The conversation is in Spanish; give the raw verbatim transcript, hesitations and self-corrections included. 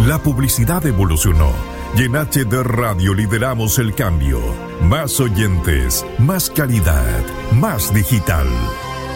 La publicidad evolucionó y en H D Radio lideramos el cambio. Más oyentes, más calidad, más digital.